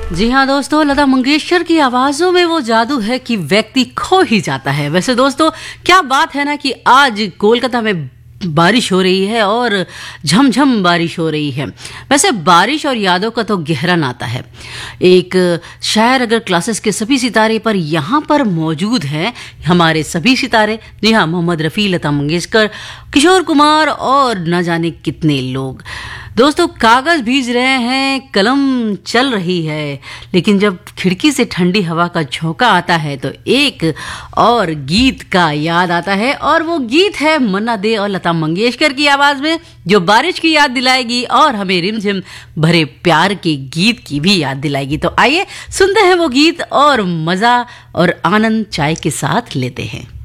जी हाँ दोस्तों, लता मंगेशकर की आवाज़ों में वो जादू है कि व्यक्ति खो ही जाता है। वैसे दोस्तों, क्या बात है ना कि आज कोलकाता में बारिश हो रही है और झमझम बारिश हो रही है। वैसे बारिश और यादों का तो गहरा नाता है। एक शायर अगर क्लासेस के सभी सितारे पर यहाँ पर मौजूद हैं, हमारे सभी सितारे, जी हाँ, मोहम्मद रफ़ी, लता मंगेशकर, किशोर कुमार और न जाने कितने लोग। दोस्तों, कागज भीज रहे हैं, कलम चल रही है, लेकिन जब खिड़की से ठंडी हवा का झोंका आता है तो एक और गीत का याद आता है, और वो गीत है मन्ना दे और लता मंगेशकर की आवाज में, जो बारिश की याद दिलाएगी और हमें रिमझिम भरे प्यार के गीत की भी याद दिलाएगी। तो आइए सुनते हैं वो गीत और मजा और आनंद चाय के साथ लेते हैं।